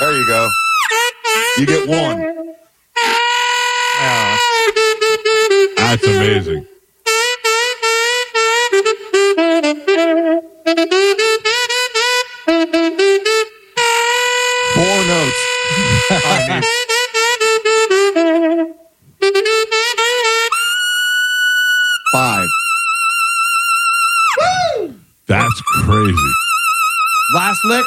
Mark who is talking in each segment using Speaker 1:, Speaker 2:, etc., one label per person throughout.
Speaker 1: There you go. You get one.
Speaker 2: That's amazing.
Speaker 1: Four notes. Five.
Speaker 2: That's crazy.
Speaker 3: Last lick.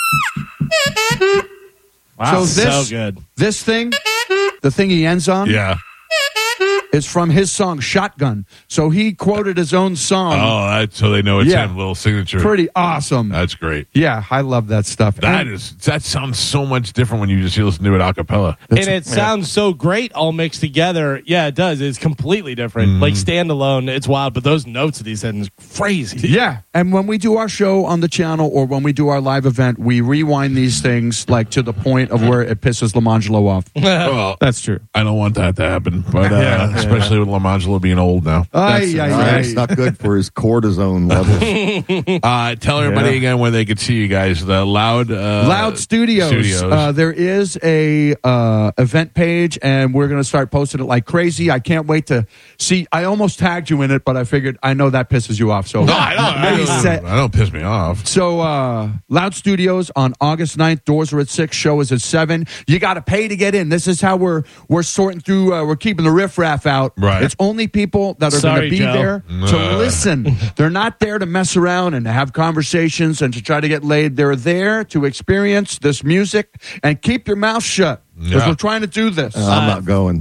Speaker 4: Wow,
Speaker 3: so
Speaker 4: good.
Speaker 3: This thing, the thing he ends on, is from his song Shotgun. So he quoted his own song.
Speaker 2: So they know it's him, little signature.
Speaker 3: Pretty awesome.
Speaker 2: That's great.
Speaker 3: Yeah, I love that stuff.
Speaker 2: That sounds so much different when you just listen to it a cappella.
Speaker 4: And it sounds so great all mixed together. Yeah, it does. It's completely different. Like standalone, it's wild, but those notes that he said is crazy.
Speaker 3: Yeah, and when we do our show on the channel or when we do our live event, we rewind these things like to the point of where it pisses Lamangelo off.
Speaker 2: Well,
Speaker 4: that's true.
Speaker 2: I don't want that to happen, but especially with Lamangelo being old now.
Speaker 1: It's not good for his cortisone levels.
Speaker 2: Tell everybody again where they could see you guys. The Loud
Speaker 3: Studios. There is a event page, and we're going to start posting it like crazy. I can't wait to see. I almost tagged you in it, but I figured I know that pisses you off. So
Speaker 2: no, I don't piss me off.
Speaker 3: So Loud Studios on August 9th. Doors are at 6. Show is at 7. You got to pay to get in. This is how we're sorting through. We're keeping the riffraff out.
Speaker 2: Right.
Speaker 3: It's only people that are going to be there to listen. They're not there to mess around and to have conversations and to try to get laid. They're there to experience this music and keep your mouth shut because we're trying to do this.
Speaker 1: I'm not going.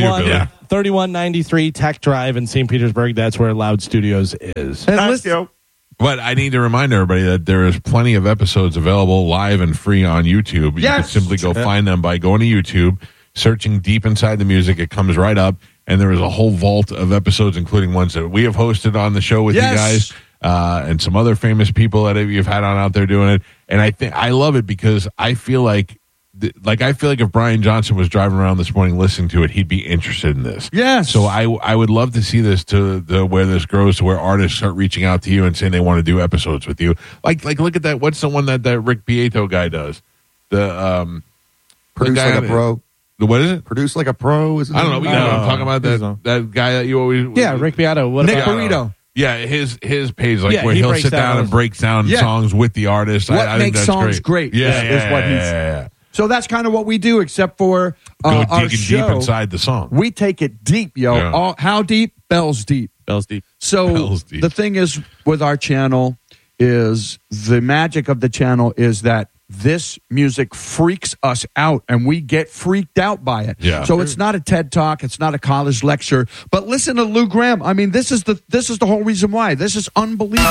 Speaker 4: 3193 Tech Drive in St. Petersburg. That's where Loud Studios is.
Speaker 2: But I need to remind everybody that there is plenty of episodes available live and free on YouTube. You can simply go find them by going to YouTube, searching Deep Inside the Music. It comes right up. And there is a whole vault of episodes, including ones that we have hosted on the show with you guys, and some other famous people that you've had on out there doing it. And I love it because I feel like if Brian Johnson was driving around this morning listening to it, he'd be interested in this.
Speaker 3: Yes.
Speaker 2: So I would love to see this to where this grows to where artists start reaching out to you and saying they want to do episodes with you. Like look at that. What's the one that Rick Beato guy does? The
Speaker 1: Produce Like a Pro.
Speaker 2: What is it?
Speaker 1: Produce Like a Pro?
Speaker 2: I don't know. You know I'm talking about that guy that you always...
Speaker 4: Yeah, Rick Beato.
Speaker 3: Nick Burrito.
Speaker 2: Yeah, his page, where he'll sit down and breaks down songs with the artist.
Speaker 3: What makes songs great is what he's... So that's kind of what we do, except for our show.
Speaker 2: Deep inside the song.
Speaker 3: We take it deep, yo.
Speaker 2: Yeah.
Speaker 3: How deep? Bells deep.
Speaker 4: Bells deep.
Speaker 3: So the thing is with our channel is the magic of the channel is that this music freaks us out, and we get freaked out by it.
Speaker 2: Yeah.
Speaker 3: So it's not a TED Talk, it's not a college lecture, but listen to Lou Gramm. I mean, this is the whole reason why. This is unbelievable.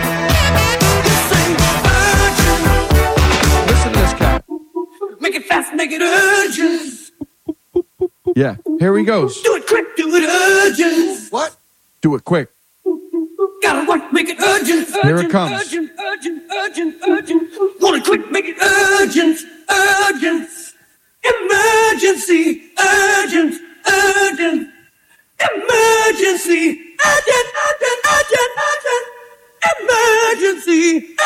Speaker 3: Listen to this cat.
Speaker 5: Make it fast, make it urgent.
Speaker 3: Yeah, here he goes.
Speaker 5: Do it quick, do it urgent.
Speaker 1: What?
Speaker 3: Do it quick.
Speaker 5: Gotta work, make it urgent.
Speaker 3: Here it comes.
Speaker 5: Urgent. Want it quick, make it urgent. Emergency, urgent. Emergency, urgent. Emergency,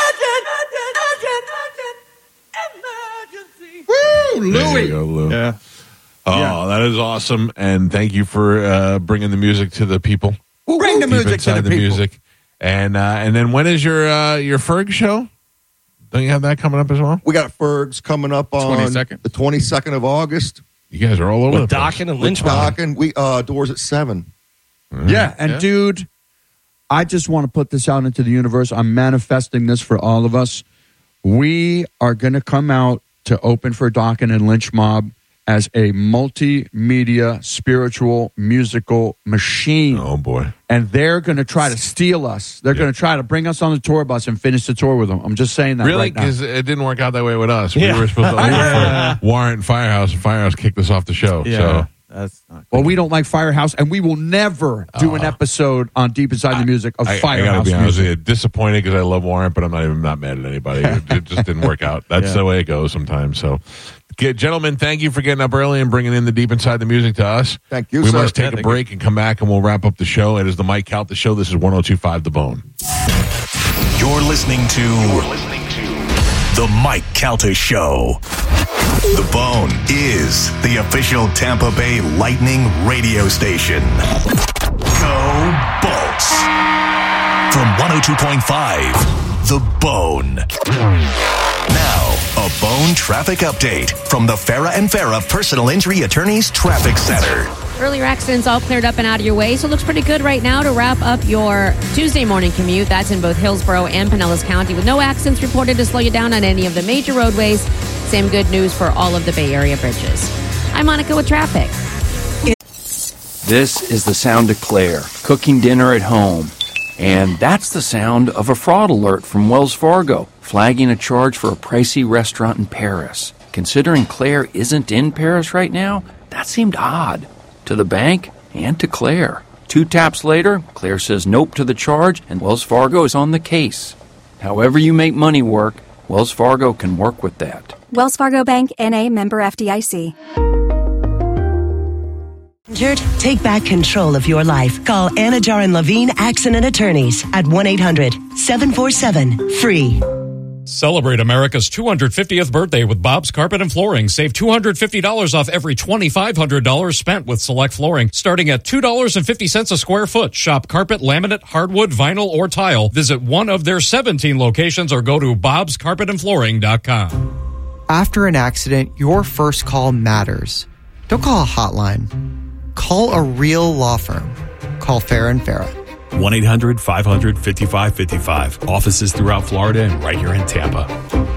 Speaker 5: emergency.
Speaker 3: Woo, Louie.
Speaker 2: There you go, Lou.
Speaker 4: Yeah.
Speaker 2: Oh, that is awesome. And thank you for bringing the music to the people.
Speaker 3: Bring the music to the people.
Speaker 2: Music. And then when is your Ferg show? Don't you have that coming up as well?
Speaker 1: We got Ferg's coming up on
Speaker 6: 22nd.
Speaker 1: the 22nd of August.
Speaker 2: You guys are all over
Speaker 4: With
Speaker 2: the place.
Speaker 4: Dokken and Lynchmob.
Speaker 1: Docking. We doors at 7.
Speaker 3: Yeah, and dude, I just want to put this out into the universe. I'm manifesting this for all of us. We are going to come out to open for Dokken and Lynchmob as a multimedia, spiritual, musical machine.
Speaker 2: Oh, boy.
Speaker 3: And they're going to try to steal us. They're going to try to bring us on the tour bus and finish the tour with them. I'm just saying that
Speaker 2: Really?
Speaker 3: right now.
Speaker 2: Because it didn't work out that way with us.
Speaker 4: Yeah.
Speaker 2: We were supposed to open for Warrant and Firehouse, and Firehouse kicked us off the show.
Speaker 4: Yeah.
Speaker 2: So
Speaker 4: That's not
Speaker 3: Well, we don't like Firehouse, and we will never do an episode on Deep Inside the Music of
Speaker 2: I
Speaker 3: Firehouse
Speaker 2: gotta be honest with
Speaker 3: music.
Speaker 2: you, disappointed because I love Warrant, but I'm not mad at anybody. It just didn't work out. That's the way it goes sometimes. So, gentlemen, thank you for getting up early and bringing in the Deep Inside the Music to us.
Speaker 1: Thank you,
Speaker 2: We
Speaker 1: sir.
Speaker 2: must take a break and come back, and we'll wrap up the show. It is the Mike Calta Show. This is 102.5 The Bone.
Speaker 7: You're listening to
Speaker 6: The Mike Calta Show. The Bone is the official Tampa Bay Lightning radio station. Go Bolts. From 102.5, The Bone. Now, a Bone traffic update from the Farah and Farah Personal Injury Attorneys Traffic Center.
Speaker 7: Earlier accidents all cleared up and out of your way, so it looks pretty good right now to wrap up your Tuesday morning commute. That's in both Hillsborough and Pinellas County, with no accidents reported to slow you down on any of the major roadways. Same good news for all of the Bay Area bridges. I'm Monica with traffic.
Speaker 8: This is the sound of Claire, cooking dinner at home. And that's the sound of a fraud alert from Wells Fargo, flagging a charge for a pricey restaurant in Paris. Considering Claire isn't in Paris right now, that seemed odd. To the bank and to Claire. 2 taps later, Claire says nope to the charge, and Wells Fargo is on the case. However you make money work, Wells Fargo can work with that.
Speaker 9: Wells Fargo Bank, N.A., member FDIC.
Speaker 10: Take back control of your life. Call Anajar and Levine Accident Attorneys at 1-800-747-FREE.
Speaker 11: Celebrate America's 250th birthday with Bob's Carpet and Flooring. Save $250 off every $2,500 spent with select flooring, starting at $2.50 a square foot. Shop carpet, laminate, hardwood, vinyl, or tile. Visit one of their 17 locations or go to bobscarpetandflooring.com.
Speaker 12: After an accident, your first call matters. Don't call a hotline. Call a real law firm. Call Farah and Farah.
Speaker 13: 1-800-500-5555. Offices throughout Florida and right here in Tampa.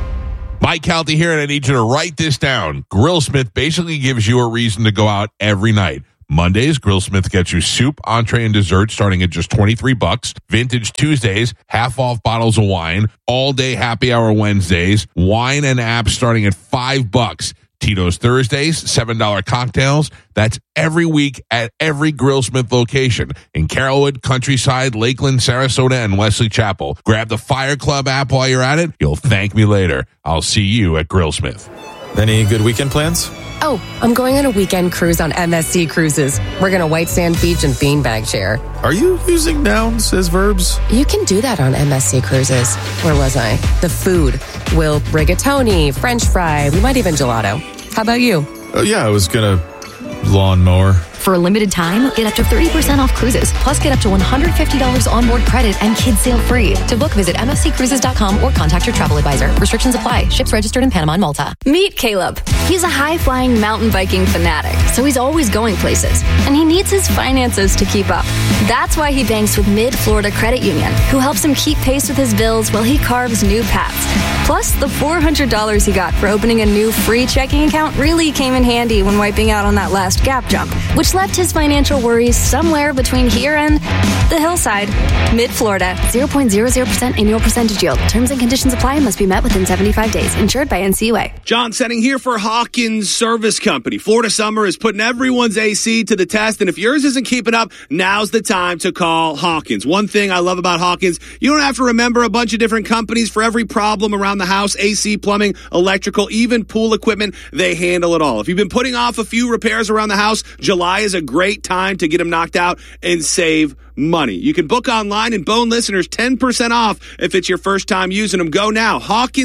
Speaker 2: Mike Calta here, and I need you to write this down. Grillsmith basically gives you a reason to go out every night. Mondays, Grillsmith gets you soup, entree, and dessert starting at just $23. Vintage Tuesdays, half off bottles of wine. All day happy hour Wednesdays. Wine and apps starting at $5. Tito's Thursdays, $7 cocktails. That's every week at every Grillsmith location in Carrollwood, Countryside, Lakeland, Sarasota, and Wesley Chapel. Grab the Fire Club app while you're at it. You'll thank me later. I'll see you at Grillsmith.
Speaker 13: Any good weekend plans?
Speaker 14: Oh, I'm going on a weekend cruise on MSC Cruises. We're going to White Sand Beach and Beanbag Chair.
Speaker 13: Are you using nouns as verbs?
Speaker 14: You can do that on MSC Cruises. Where was I? The food. We'll rigatoni, French fry, we might even gelato. How about you?
Speaker 13: Oh, yeah, I was going to lawnmower.
Speaker 15: For a limited time, get up to 30% off cruises, plus get up to $150 onboard credit and kids sail free. To book, visit msccruises.com or contact your travel advisor. Restrictions apply. Ships registered in Panama and Malta.
Speaker 16: Meet Caleb. He's a high-flying mountain biking fanatic, so he's always going places, and he needs his finances to keep up. That's why he banks with Mid-Florida Credit Union, who helps him keep pace with his bills while he carves new paths. Plus, the $400 he got for opening a new free checking account really came in handy when wiping out on that last gap jump, which left his financial worries somewhere between here and the hillside. Mid-Florida, 0.00% annual percentage yield. Terms and conditions apply and must be met within 75 days. Insured by NCUA.
Speaker 17: John Setting here for Hawkins Service Company. Florida summer is putting everyone's AC to the test, and if yours isn't keeping up, now's the time to call Hawkins. One thing I love about Hawkins, you don't have to remember a bunch of different companies for every problem around the house. AC, plumbing, electrical, even pool equipment, they handle it all. If you've been putting off a few repairs around the house, July is a great time to get them knocked out and save money. You can book online, and Bone listeners 10% off if it's your first time using them. Go now.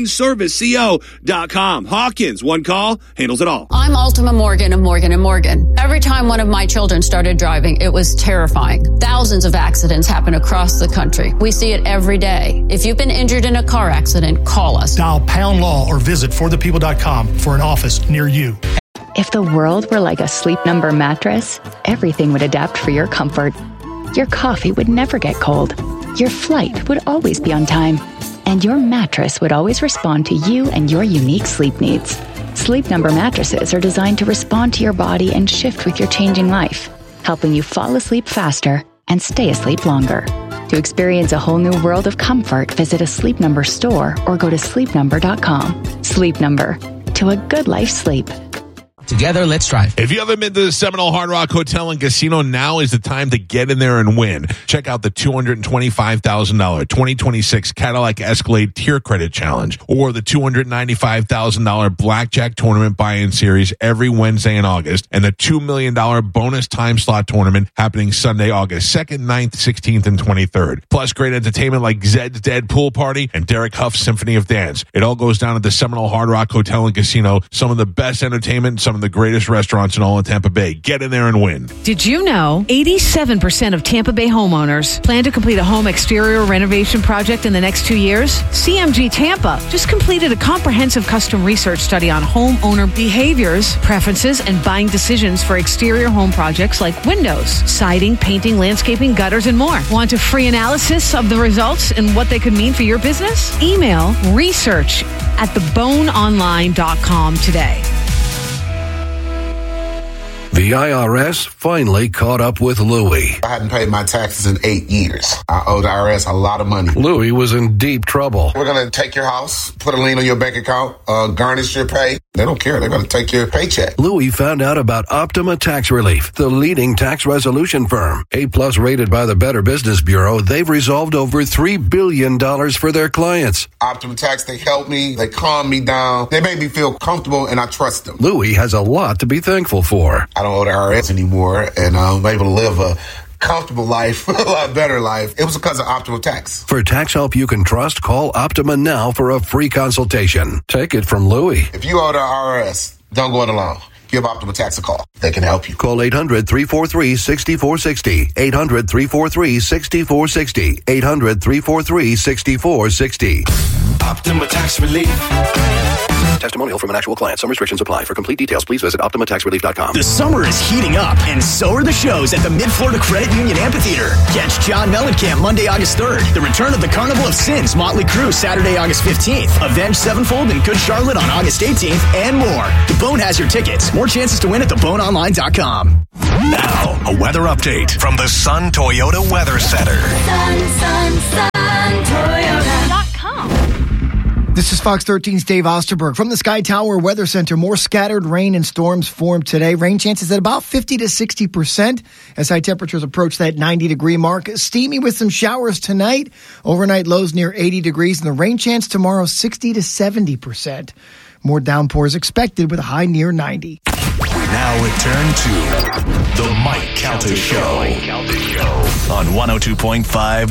Speaker 17: HawkinsServiceCO.com. Hawkins, one call, handles it all.
Speaker 18: I'm Ultima Morgan of Morgan & Morgan. Every time one of my children started driving, it was terrifying. Thousands of accidents happen across the country. We see it every day. If you've been injured in a car accident, call us.
Speaker 19: Dial #law or visit forthepeople.com for an office near you.
Speaker 20: If the world were like a Sleep Number mattress, everything would adapt for your comfort. Your coffee would never get cold. Your flight would always be on time. And your mattress would always respond to you and your unique sleep needs. Sleep Number mattresses are designed to respond to your body and shift with your changing life, helping you fall asleep faster and stay asleep longer. To experience a whole new world of comfort, visit a Sleep Number store or go to sleepnumber.com. Sleep Number. To a good life sleep.
Speaker 21: Together, let's drive.
Speaker 2: If you haven't been to the Seminole Hard Rock Hotel and Casino, now is the time to get in there and win. Check out the $225,000 2026 Cadillac Escalade Tier Credit Challenge or the $295,000 Blackjack Tournament Buy-In Series every Wednesday in August and the $2 million bonus time slot tournament happening Sunday, August 2nd, 9th, 16th, and 23rd. Plus great entertainment like Zed's Dead Pool Party and Derek Huff's Symphony of Dance. It all goes down at the Seminole Hard Rock Hotel and Casino. Some of the best entertainment, some of the greatest restaurants in all of Tampa Bay. Get in there and win.
Speaker 22: Did you know 87% of Tampa Bay homeowners plan to complete a home exterior renovation project in the next 2 years? CMG Tampa just completed a comprehensive custom research study on homeowner behaviors, preferences, and buying decisions for exterior home projects like windows, siding, painting, landscaping, gutters, and more. Want a free analysis of the results and what they could mean for your business? Email research@theboneonline.com today.
Speaker 23: The IRS finally caught up with Louie.
Speaker 24: I hadn't paid my taxes in 8 years. I owe the IRS a lot of money.
Speaker 23: Louie was in deep trouble.
Speaker 24: We're going to take your house, put a lien on your bank account, garnish your pay. They don't care. They're going to take your paycheck.
Speaker 23: Louie found out about Optima Tax Relief, the leading tax resolution firm. A-plus rated by the Better Business Bureau, they've resolved over $3 billion for their clients.
Speaker 24: Optima Tax, they helped me. They calmed me down. They made me feel comfortable, and I trust them.
Speaker 23: Louie has a lot to be thankful for.
Speaker 24: I don't owe the IRS anymore, and I'm able to live a comfortable life, a lot better life. It was because of Optima Tax.
Speaker 23: For tax help you can trust, call Optima now for a free consultation. Take it from Louie.
Speaker 24: If you owe the IRS, don't go it alone. Give Optima Tax a call. They can help you.
Speaker 23: Call 800-343-6460. 800-343-6460. 800-343-6460.
Speaker 6: Optima Tax Relief.
Speaker 23: Testimonial from an actual client. Some restrictions apply. For complete details, please visit OptimaTaxRelief.com.
Speaker 25: The summer is heating up, and so are the shows at the Mid-Florida Credit Union Amphitheater. Catch John Mellencamp Monday, August 3rd. The return of the Carnival of Sins, Motley Crue, Saturday, August 15th. Avenged Sevenfold and Good Charlotte on August 18th, and more. The Bone has your tickets. More chances to win at theboneonline.com.
Speaker 6: Now, a weather update from the Sun Toyota Weather Center.
Speaker 26: SunToyota.com. This is Fox 13's Dave Osterberg from the Sky Tower Weather Center. More scattered rain and storms formed today. Rain chances at about 50 to 60% as high temperatures approach that 90-degree mark. Steamy with some showers tonight. Overnight lows near 80 degrees, and the rain chance tomorrow 60 to 70%. More downpours expected with a high near 90.
Speaker 6: We now return to the Mike Calta Show on 102.5